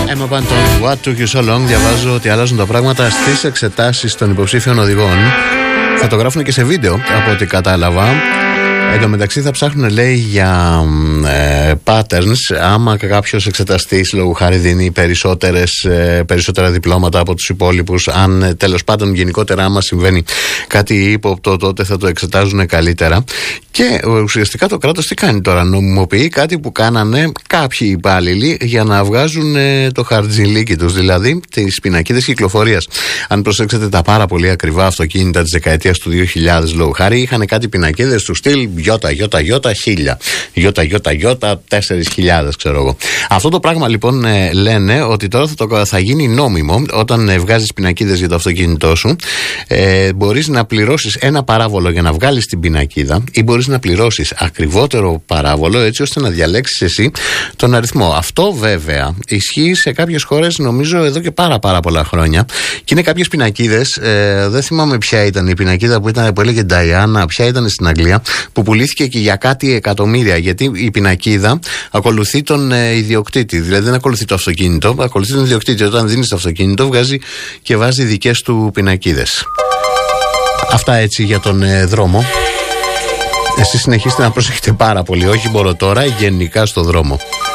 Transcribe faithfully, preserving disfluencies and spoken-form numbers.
Emma Banton, What Took You So Long. Διαβάζω ότι αλλάζουν τα πράγματα στις εξετάσεις των υποψήφιων οδηγών. Θα το γράφουν και σε βίντεο από ό,τι κατάλαβα. Εν τω μεταξύ θα ψάχνουν, λέει, για ε, patterns. Άμα κάποιος εξεταστής λόγου χάρη δίνει περισσότερες, ε, περισσότερα διπλώματα από τους υπόλοιπους, αν ε, τέλος πάντων γενικότερα άμα συμβαίνει κάτι ύποπτο, τότε θα το εξετάζουν καλύτερα. Και ουσιαστικά το κράτος τι κάνει τώρα? Νομιμοποιεί κάτι που κάνανε κάποιοι υπάλληλοι για να βγάζουν ε, το χαρτζιλίκι τους, δηλαδή τις πινακίδες κυκλοφορίας. Αν προσέξετε τα πάρα πολύ ακριβά αυτοκίνητα της δεκαετίας του δύο χιλιάδες λόγου χάρη, είχαν κάτι πινακίδες του στυλ γιώτα, γιώτα, γιώτα, χίλια. Γιώτα, γιώτα, γιώτα, τέσσερις χιλιάδες, ξέρω εγώ. Αυτό το πράγμα λοιπόν ε, λένε ότι τώρα θα, το, θα γίνει νόμιμο όταν ε, βγάζεις πινακίδες για το αυτοκίνητό σου. Ε, μπορείς να πληρώσεις ένα παράβολο για να βγάλεις την πινακίδα ή μπορείς να πληρώσεις ακριβότερο παράβολο έτσι ώστε να διαλέξεις εσύ τον αριθμό. Αυτό βέβαια ισχύει σε κάποιες χώρες, νομίζω εδώ και πάρα πάρα πολλά χρόνια. Και είναι κάποιες πινακίδες, ε, δεν θυμάμαι ποια ήταν η πινακίδα που, ήταν, που έλεγε Νταϊάννα, ποια ήταν στην Αγγλία, που πουλήθηκε και για κάτι εκατομμύρια. Γιατί η πινακίδα ακολουθεί τον ε, ιδιοκτήτη. Δηλαδή δεν ακολουθεί το αυτοκίνητο, ακολουθεί τον ιδιοκτήτη. Όταν δίνεις το αυτοκίνητο, βγάζει και βάζει δικές του πινακίδες. Αυτά έτσι για τον ε, δρόμο. Εσείς συνεχίστε να προσέχετε πάρα πολύ. Όχι μπορώ τώρα, γενικά στο δρόμο.